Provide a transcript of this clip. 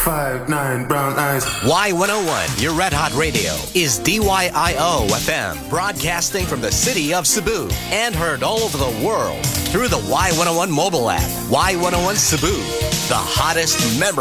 5'9", brown eyes. Y101, your Red Hot Radio, is DYIO FM, broadcasting from the city of Cebu and heard all over the world through the Y101 mobile app. Y101 Cebu, the hottest member